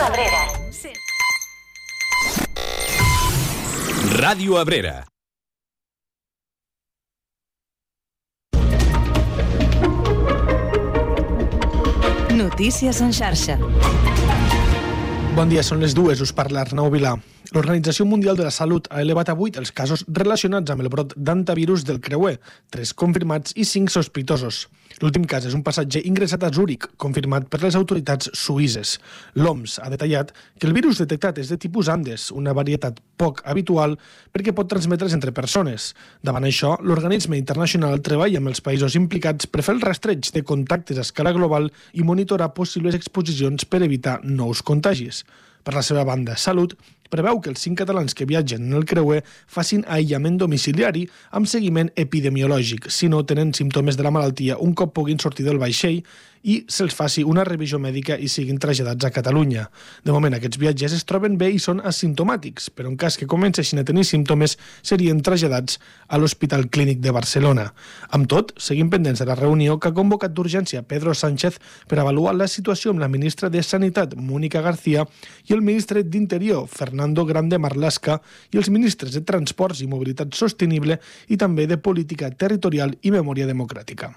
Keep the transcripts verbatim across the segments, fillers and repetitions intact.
Abrera. Ràdio Abrera. Notícies en xarxa. Bon dia, són les dues, us parla Arnau Vilà. L'Organització Mundial de la Salut ha elevat avui els casos relacionats amb el brot d'antivirus del creuer, tres confirmats i cinc sospitosos. L'últim cas és un passatger ingressat a Zúrich, confirmat per les autoritats suïsses. L'O M S ha detallat que el virus detectat és de tipus Andes, una varietat poc habitual perquè pot transmetre's entre persones. Davant això, l'organisme internacional treballa amb els països implicats per fer el rastreig de contactes a escala global i monitorar possibles exposicions per evitar nous contagis. Per la seva banda, Salut preveu que els cinc catalans que viatgen en el creuer facin aïllament domiciliari amb seguiment epidemiològic si no tenen símptomes de la malaltia un cop puguin sortir del vaixell i se'ls faci una revisió mèdica i siguin traslladats a Catalunya. De moment, aquests viatgers es troben bé i són asimptomàtics, però en cas que comencessin a tenir símptomes, serien traslladats a l'Hospital Clínic de Barcelona. Amb tot, seguim pendents de la reunió que ha convocat d'urgència Pedro Sánchez per avaluar la situació amb la ministra de Sanitat, Mónica García, i el ministre d'Interior, Fernando Grande Marlaska, i els ministres de Transports i Mobilitat Sostenible i també de Política Territorial i Memòria Democràtica.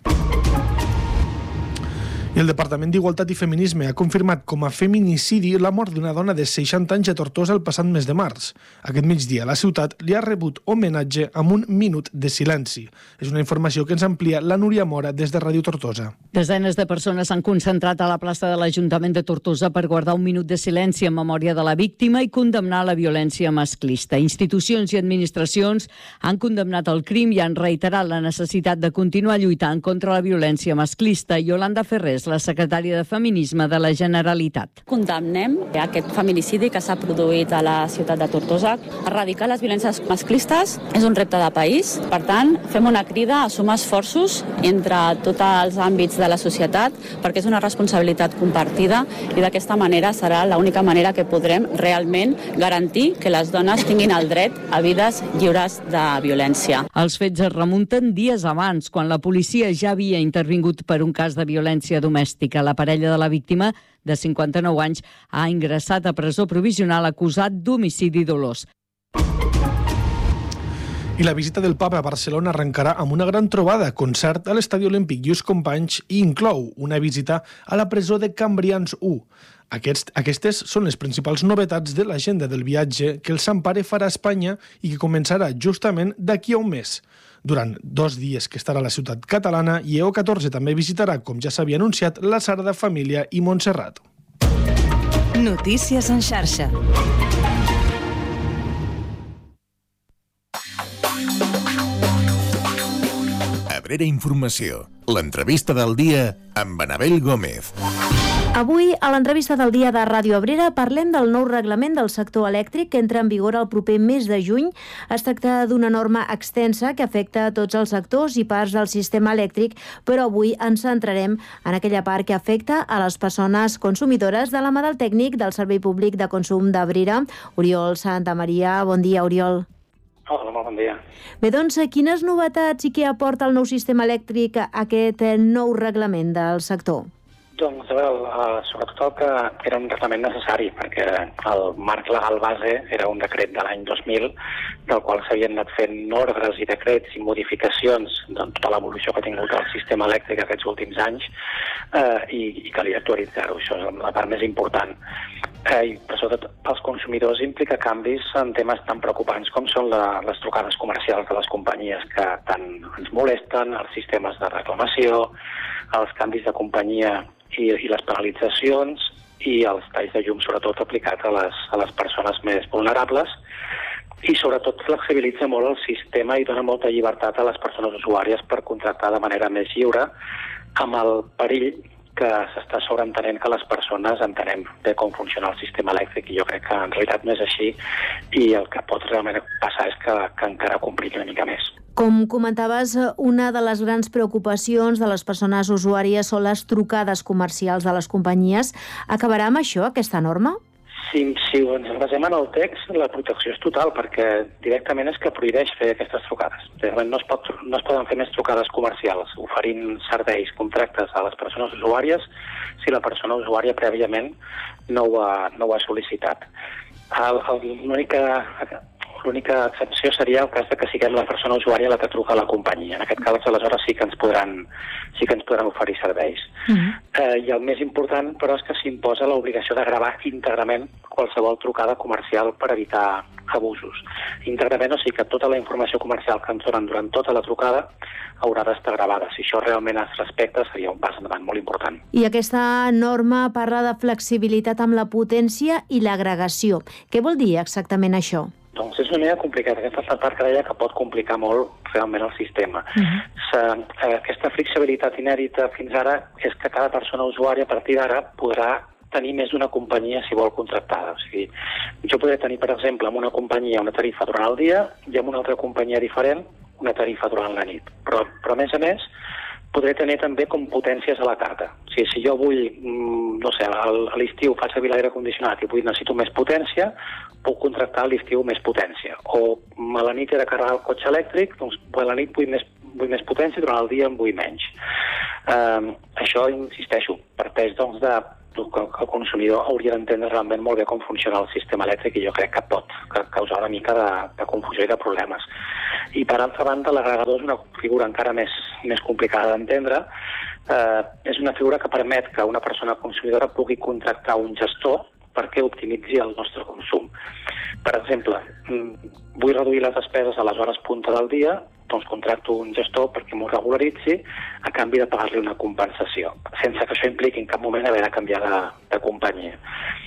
I el Departament d'Igualtat i Feminisme ha confirmat com a feminicidi la mort d'una dona de seixanta anys a Tortosa el passat mes de març. Aquest migdia la ciutat li ha rebut homenatge amb un minut de silenci. És una informació que ens amplia la Núria Mora des de Ràdio Tortosa. Desenes de persones s'han concentrat a la plaça de l'Ajuntament de Tortosa per guardar un minut de silenci en memòria de la víctima i condemnar la violència masclista. Institucions i administracions han condemnat el crim i han reiterat la necessitat de continuar lluitant contra la violència masclista. Yolanda Ferrés, la secretària de Feminisme de la Generalitat. Condemnem aquest feminicidi que s'ha produït a la ciutat de Tortosa. Erradicar les violències masclistes és un repte de país. Per tant, fem una crida a sumar esforços entre tots els àmbits de la societat perquè és una responsabilitat compartida i d'aquesta manera serà l'única manera que podrem realment garantir que les dones tinguin el dret a vides lliures de violència. Els fets es remunten dies abans, quan la policia ja havia intervingut per un cas de violència domèstica. La parella de la víctima, de cinquanta-nou anys, ha ingressat a presó provisional acusat d'homicidi dolós. I la visita del Papa a Barcelona arrencarà amb una gran trobada, concert a l'Estadi Olímpic Lluís Companys i inclou una visita a la presó de Cambrians u. Aquests, aquestes són les principals novetats de l'agenda del viatge que el Sant Pare farà a Espanya i que començarà justament d'aquí a un mes. Durant dos dies que estarà a la ciutat catalana, i E O catorze també visitarà, com ja s'havia anunciat, la Sagrada Família i Montserrat. Notícies en xarxa. Abrera Informació, l'entrevista del dia amb Anabel Gómez. Avui, a l'entrevista del dia de Ràdio Abrera, parlem del nou reglament del sector elèctric que entra en vigor el proper mes de juny. Es tracta d'una norma extensa que afecta a tots els sectors i parts del sistema elèctric, però avui ens centrarem en aquella part que afecta a les persones consumidores de la mà del tècnic del Servei Públic de Consum d'Abrera, Oriol Santamaria. Bon dia, Oriol. Hola, molt bon dia. Bé, doncs, quines novetats i què aporta el nou sistema elèctric a aquest nou reglament del sector? Doncs, a veure, sobretot el que era un reglament necessari, perquè el marc legal base era un decret de l'any dos mil, del qual s'havien anat fent ordres i decrets i modificacions de tota l'evolució que ha tingut el sistema elèctric aquests últims anys, eh, i, i calia actualitzar-ho. Això és la part més important. Eh, I, per sobretot, pels consumidors implica canvis en temes tan preocupants com són la, les trucades comercials de les companyies que tant ens molesten, els sistemes de reclamació, els canvis de companyia i, i les penalitzacions i els talls de llum, sobretot aplicat a les, a les persones més vulnerables, i sobretot flexibilitza molt el sistema i dona molta llibertat a les persones usuàries per contractar de manera més lliure, amb el perill que s'està sobreentenent que les persones entenem bé com funciona el sistema elèctric, i jo crec que en realitat no és així, i el que pot realment passar és que, que encara compliqui una mica més. Com comentaves, una de les grans preocupacions de les persones usuàries són les trucades comercials de les companyies. Acabarà amb això, aquesta norma? Si, si ens basem en el text, la protecció és total, perquè directament és que prohibeix fer aquestes trucades. No es, pot, no es poden fer més trucades comercials oferint serveis, contractes a les persones usuàries si la persona usuària prèviament no ho ha, no ho ha sol·licitat. L'única... L'única excepció seria el cas de que siguem la persona usuària la que truca a la companyia. En aquest cas, aleshores, sí que ens podran, sí que ens podran oferir serveis. Uh-huh. eh, I el més important, però, és que s'imposa l'obligació de gravar íntegrament qualsevol trucada comercial per evitar abusos. Íntegrament, o sigui que tota la informació comercial que ens donen durant tota la trucada haurà d'estar gravada. Si això realment es respecta, seria un pas endavant molt important. I aquesta norma parla de flexibilitat amb la potència i l'agregació. Què vol dir exactament això? Doncs és una mica complicat. Aquesta és la part que deia que pot complicar molt realment el sistema. Uh-huh. Aquesta flexibilitat inèdita fins ara és que cada persona usuària a partir d'ara podrà tenir més d'una companyia si vol contractada. O sigui, jo podré tenir, per exemple, amb una companyia una tarifa durant el dia i amb una altra companyia diferent una tarifa durant la nit. Però, però a més a més, podré tenir també com potències a la carta. O sigui, si jo vull, no sé, a l'estiu faig servir l'aire condicionat i vull necessito més potència, puc contractar a l'estiu més potència. O a la nit he de carregar el cotxe elèctric, doncs a la nit vull més, vull més potència, durant el dia en vull menys. Um, això, insisteixo, parteix doncs, de que el consumidor hauria d'entendre realment molt bé com funciona el sistema elèctric i jo crec que pot causar una mica de, de confusió i de problemes. I per altra banda, l'agregador és una figura encara més, més complicada d'entendre. Eh, és una figura que permet que una persona consumidora pugui contractar un gestor perquè optimitzi el nostre consum. Per exemple, vull reduir les despeses a les hores punta del dia, doncs contracto un gestor perquè m'ho regularitzi a canvi de pagar-li una compensació, sense que això impliqui en cap moment haver de canviar de, de companyia.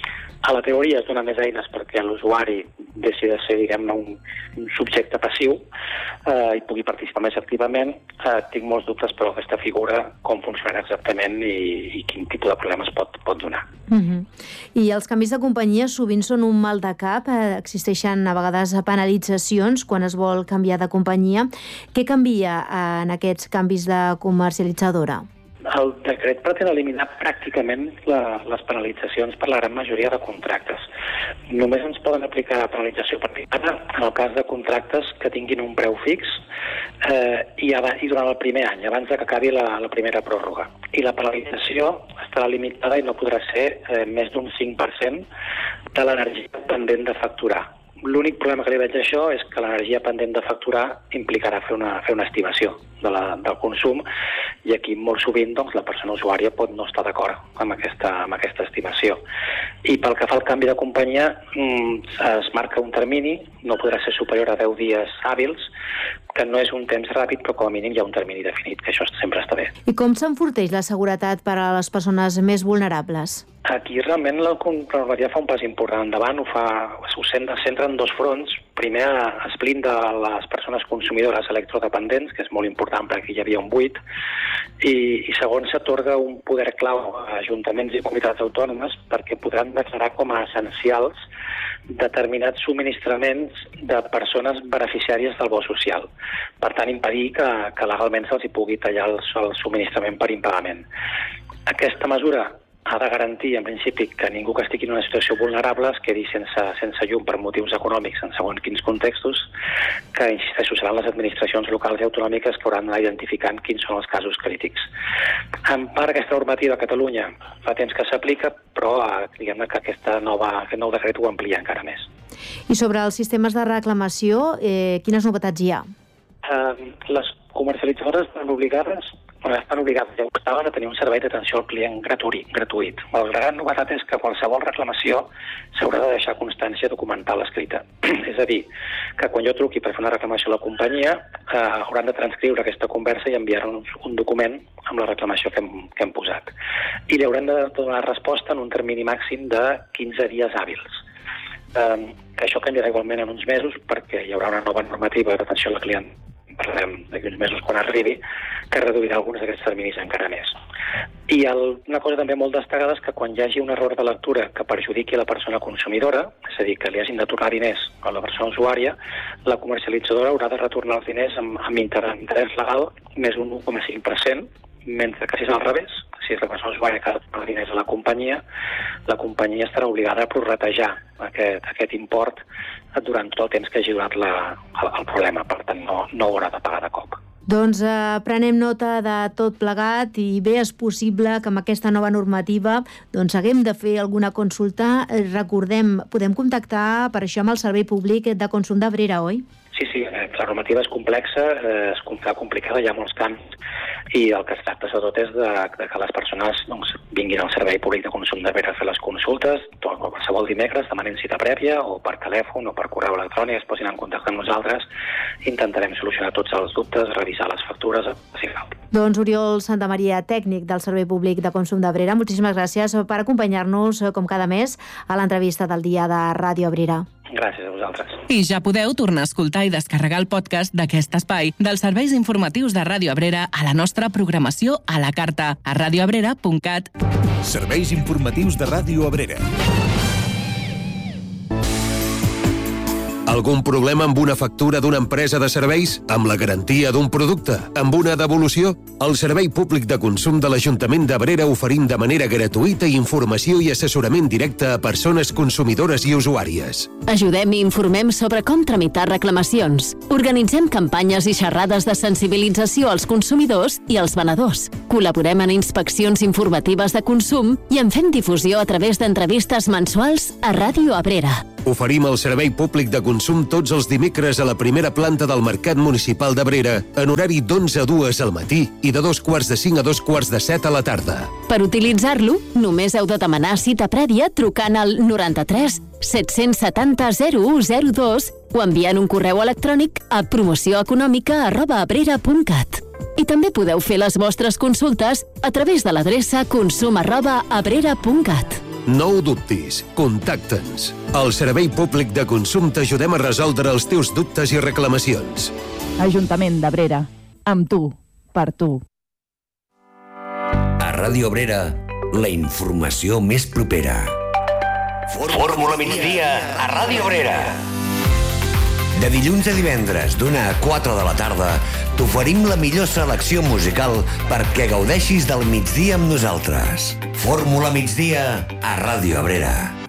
A la teoria es dona més eines perquè l'usuari deixi de ser, diguem-ne, un, un subjecte passiu eh, i pugui participar més activament. Eh, tinc molts dubtes, però aquesta figura, com funciona exactament i, i quin tipus de problemes pot, pot donar. Uh-huh. I els canvis de companyia sovint són un mal de cap. Eh, existeixen a vegades penalitzacions quan es vol canviar de companyia. Què canvia eh, en aquests canvis de comercialitzadora? El decret pretén eliminar pràcticament la, les penalitzacions per la gran majoria de contractes. Només ens poden aplicar penalització participada en el cas de contractes que tinguin un preu fix eh, i, abans, i durant el primer any, abans de que acabi la, la primera pròrroga. I la penalització estarà limitada i no podrà ser eh, més d'un cinc per cent de l'energia pendent de facturar. L'únic problema que li veig a això és que l'energia pendent de facturar implicarà fer una, fer una estimació de la, del consum i aquí molt sovint doncs, la persona usuària pot no estar d'acord amb aquesta, amb aquesta estimació. I pel que fa al canvi de companyia, es marca un termini, no podrà ser superior a deu dies hàbils, que no és un temps ràpid, però com a mínim hi ha un termini definit, que això sempre està bé. I com s'enforteix la seguretat per a les persones més vulnerables? Aquí realment la Conselleria fa un pas important endavant, ho fa, ho centra en dos fronts. Primer es blinda les persones consumidores electrodependents, que és molt important perquè hi havia un buit, i, i segon s'atorga un poder clau a ajuntaments i comunitats autònomes perquè podran declarar com a essencials determinats subministraments de persones beneficiàries del bo social. Per tant, impedir que, que legalment se'ls hi pugui tallar el, el subministrament per impagament. Aquesta mesura ha de garantir, en principi, que ningú que estigui en una situació vulnerable es quedi sense, sense llum per motius econòmics en segons quins contextos, que, insisteixo, seran les administracions locals i autonòmiques que hauran d'anar identificant quins són els casos crítics. En part, aquesta normativa a Catalunya fa temps que s'aplica, però diguem-ne que aquesta nova, aquest nou decret ho amplia encara més. I sobre els sistemes de reclamació, eh, quines novetats hi ha? Eh, les comercialitzadores estan obligades estan obligats, ja ho estaven, a tenir un servei d'atenció al client gratuït. gratuït. La gran novetat és que qualsevol reclamació s'haurà de deixar constància documental escrita. És a dir, que quan jo truqui per fer una reclamació a la companyia, eh, hauran de transcriure aquesta conversa i enviar-nos un document amb la reclamació que hem, que hem posat. I li hauran de donar resposta en un termini màxim de quinze dies hàbils. Eh, que això canviarà igualment en uns mesos perquè hi haurà una nova normativa d'atenció al client, parlarem d'aquí uns mesos quan arribi, que reduirà alguns d'aquests terminis encara més. I el, una cosa també molt destacada és que quan hi hagi un error de lectura que perjudiqui la persona consumidora, és a dir, que li hagin de tornar diners a la persona usuària, la comercialitzadora haurà de retornar els diners amb, amb interès legal més un un coma cinc per cent, mentre que si és al revés, si és la persona usuària que ha de tornar diners a la companyia, la companyia estarà obligada a prorratejar aquest, aquest import durant tot el temps que hagi durat la, el, el problema. Per tant, no, no haurà de pagar de cop. Doncs eh, prenem nota de tot plegat i bé és possible que amb aquesta nova normativa doncs haguem de fer alguna consulta. Eh, recordem, podem contactar per això amb el Servei Públic de Consum d'Abrera, oi? Sí, sí, eh, la normativa és complexa, eh, és complicada, hi ha molts canvis i el que es tracta sobretot és de, de que les persones doncs, vinguin al Servei Públic de Consum d'Abrera a fer les consultes, qualsevol dimecres, demanin cita prèvia o per telèfon o per correu electrònic, es posin en contacte amb nosaltres, intentarem solucionar tots els dubtes, revisar les factures, si cal. Doncs Oriol Santamaria, tècnic del Servei Públic de Consum d'Abrera, moltíssimes gràcies per acompanyar-nos, com cada mes, a l'entrevista del dia de Ràdio Abrera. Gràcies a vosaltres. I ja podeu tornar a escoltar i descarregar el podcast d'aquest espai dels serveis informatius de Ràdio Abrera a la nostra programació a la carta a radioabrera punt cat. Serveis informatius de Ràdio Abrera. Algun problema amb una factura d'una empresa de serveis? Amb la garantia d'un producte? Amb una devolució? Al Servei Públic de Consum de l'Ajuntament d'Abrera oferim de manera gratuïta informació i assessorament directe a persones consumidores i usuàries. Ajudem i informem sobre com tramitar reclamacions. Organitzem campanyes i xerrades de sensibilització als consumidors i als venedors. Col·laborem en inspeccions informatives de consum i en fem difusió a través d'entrevistes mensuals a Ràdio Abrera. Oferim el Servei Públic de Consum tots els dimecres a la primera planta del Mercat Municipal d'Abrera en horari d'onze a dues al matí i de dos quarts de cinc a dos quarts de set a la tarda. Per utilitzar-lo, només heu de demanar cita prèvia trucant al noranta-tres set-cents setanta zero u zero dos o enviant un correu electrònic a promocioneconòmica arroba abrera punt cat. I també podeu fer les vostres consultes a través de l'adreça consum arroba abrera punt cat. No ho dubtis, contacta'ns. Al Servei Públic de Consum t'ajudem a resoldre els teus dubtes i reclamacions. Ajuntament d'Abrera. Amb tu, per tu. A Ràdio Abrera, la informació més propera. Fórmula migdia a Ràdio Abrera. De dilluns a divendres, d'una a quatre de la tarda, t'oferim la millor selecció musical perquè gaudeixis del migdia amb nosaltres. Fórmula migdia a Ràdio Abrera.